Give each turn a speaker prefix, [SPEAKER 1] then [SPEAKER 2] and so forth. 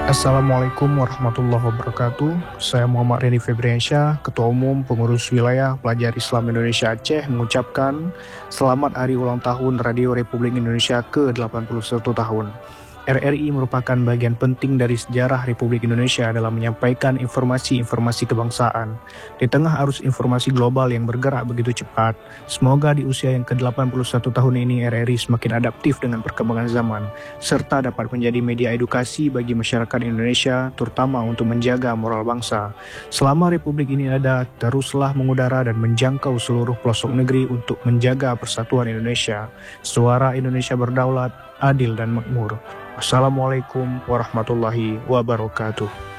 [SPEAKER 1] Assalamualaikum warahmatullahi wabarakatuh. Saya Muhammad Reni Febriansyah, Ketua Umum Pengurus Wilayah Pelajar Islam Indonesia Aceh mengucapkan selamat hari ulang tahun Radio Republik Indonesia ke-81 tahun. RRI merupakan bagian penting dari sejarah Republik Indonesia dalam menyampaikan informasi-informasi kebangsaan. Di tengah arus informasi global yang bergerak begitu cepat, semoga di usia yang ke-81 tahun ini RRI semakin adaptif dengan perkembangan zaman, serta dapat menjadi media edukasi bagi masyarakat Indonesia, terutama untuk menjaga moral bangsa. Selama Republik ini ada, teruslah mengudara dan menjangkau seluruh pelosok negeri untuk menjaga persatuan Indonesia. Suara Indonesia berdaulat, adil dan makmur. Wassalamualaikum warahmatullahi wabarakatuh.